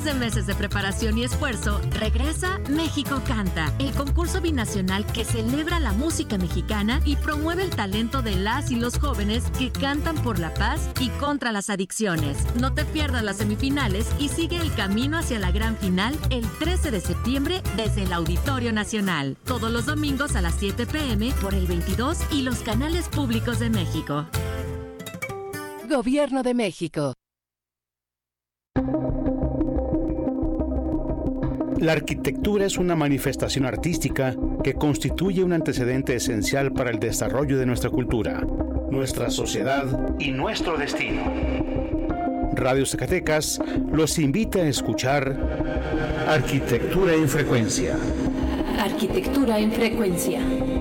Después de meses de preparación y esfuerzo, regresa México Canta, el concurso binacional que celebra la música mexicana y promueve el talento de las y los jóvenes que cantan por la paz y contra las adicciones. No te pierdas las semifinales y sigue el camino hacia la gran final el 13 de septiembre desde el Auditorio Nacional. Todos los domingos a las 7 p.m. por el 22 y los canales públicos de México. Gobierno de México. La arquitectura es una manifestación artística que constituye un antecedente esencial para el desarrollo de nuestra cultura, nuestra sociedad y nuestro destino. Radio Zacatecas los invita a escuchar Arquitectura en Frecuencia. Arquitectura en Frecuencia.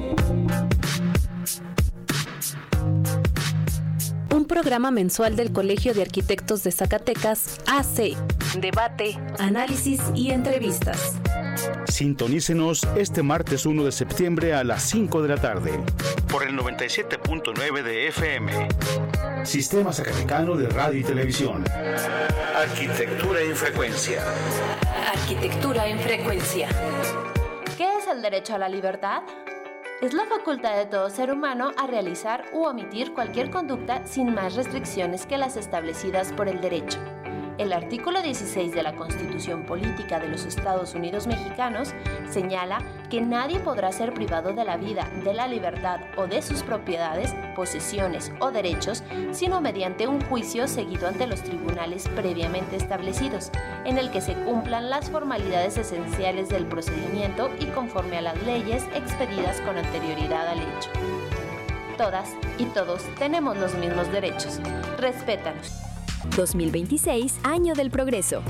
Un programa mensual del Colegio de Arquitectos de Zacatecas, AC. Debate, análisis y entrevistas. Sintonícenos este martes 1 de septiembre a las 5 de la tarde por el 97.9 de FM. Sistema Zacatecano de Radio y Televisión. Arquitectura en Frecuencia. Arquitectura en Frecuencia. ¿Qué es el derecho a la libertad? Es la facultad de todo ser humano a realizar u omitir cualquier conducta sin más restricciones que las establecidas por el derecho. El artículo 16 de la Constitución Política de los Estados Unidos Mexicanos señala que nadie podrá ser privado de la vida, de la libertad o de sus propiedades, posesiones o derechos, sino mediante un juicio seguido ante los tribunales previamente establecidos, en el que se cumplan las formalidades esenciales del procedimiento y conforme a las leyes expedidas con anterioridad al hecho. Todas y todos tenemos los mismos derechos. Respétanos. 2026, Año del Progreso.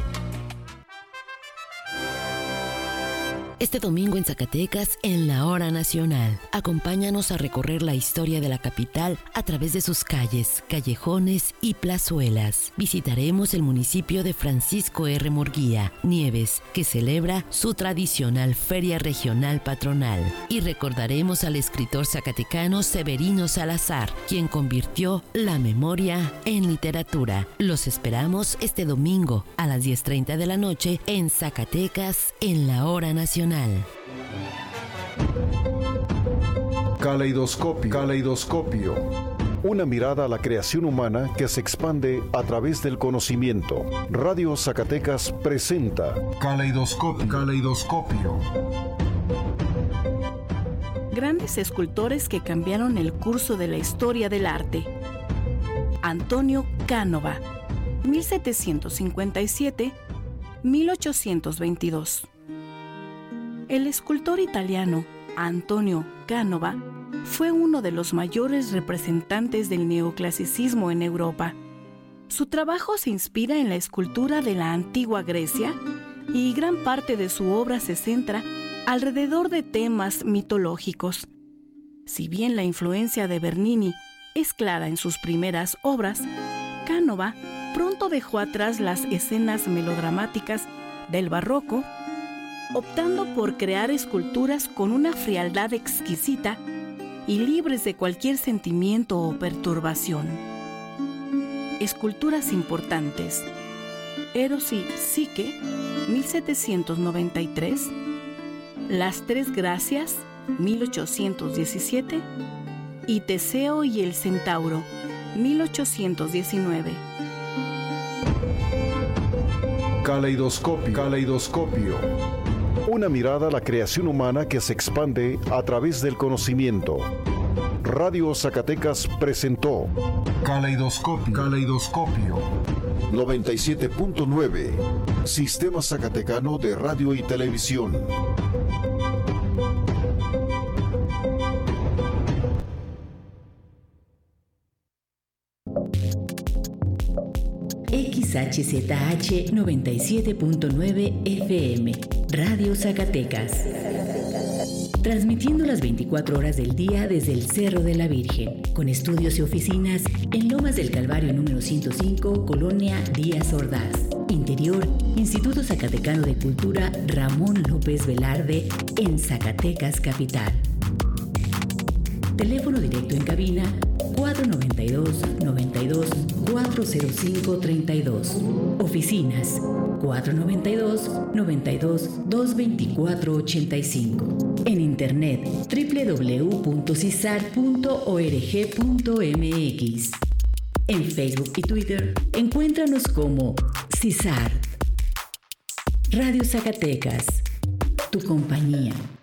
Este domingo en Zacatecas, en la Hora Nacional. Acompáñanos a recorrer la historia de la capital a través de sus calles, callejones y plazuelas. Visitaremos el municipio de Francisco R. Murguía, Nieves, que celebra su tradicional Feria Regional Patronal. Y recordaremos al escritor zacatecano Severino Salazar, quien convirtió la memoria en literatura. Los esperamos este domingo a las 10:30 de la noche en Zacatecas, en la Hora Nacional. Caleidoscopio. Una mirada a la creación humana que se expande a través del conocimiento. Radio Zacatecas presenta Caleidoscopio. Grandes escultores que cambiaron el curso de la historia del arte. Antonio Cánova, 1757-1822. El escultor italiano Antonio Cánova fue uno de los mayores representantes del neoclasicismo en Europa. Su trabajo se inspira en la escultura de la antigua Grecia y gran parte de su obra se centra alrededor de temas mitológicos. Si bien la influencia de Bernini es clara en sus primeras obras, Cánova pronto dejó atrás las escenas melodramáticas del barroco, optando por crear esculturas con una frialdad exquisita y libres de cualquier sentimiento o perturbación. Esculturas importantes: Eros y Psique, 1793, Las Tres Gracias, 1817, y Teseo y el Centauro, 1819. Caleidoscopio. Una mirada a la creación humana que se expande a través del conocimiento. Radio Zacatecas presentó Caleidoscopio. 97.9. Sistema Zacatecano de Radio y Televisión. XHZH 97.9 FM, Radio Zacatecas. Transmitiendo las 24 horas del día desde el Cerro de la Virgen, con estudios y oficinas en Lomas del Calvario número 105, Colonia Díaz Ordaz. Interior, Instituto Zacatecano de Cultura Ramón López Velarde, en Zacatecas Capital. Teléfono directo en cabina 492-92-405-32. Oficinas 492-92-224-85. En internet www.cisar.org.mx. En Facebook y Twitter, encuéntranos como CISAR. Radio Zacatecas, tu compañía.